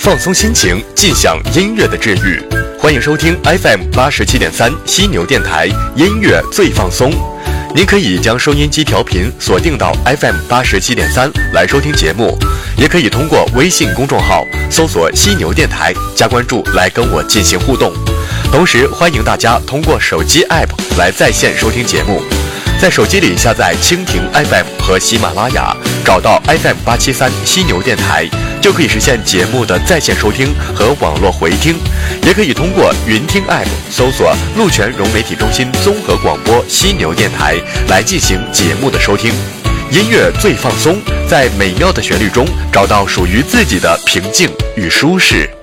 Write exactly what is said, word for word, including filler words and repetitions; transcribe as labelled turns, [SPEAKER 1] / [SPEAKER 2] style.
[SPEAKER 1] 放松心情，尽享音乐的治愈。欢迎收听 F M 八十七点三犀牛电台音乐最放松。您可以将收音机调频锁定到 F M 八十七点三来收听节目，也可以通过微信公众号搜索犀牛电台加关注来跟我进行互动。同时欢迎大家通过手机 App 来在线收听节目，在手机里下载蜻蜓 F M 和喜马拉雅，找到 F M 八七三犀牛电台，就可以实现节目的在线收听和网络回听。也可以通过云听 App 搜索鹿泉融媒体中心综合广播犀牛电台来进行节目的收听。音乐最放松，在美妙的旋律中找到属于自己的平静与舒适。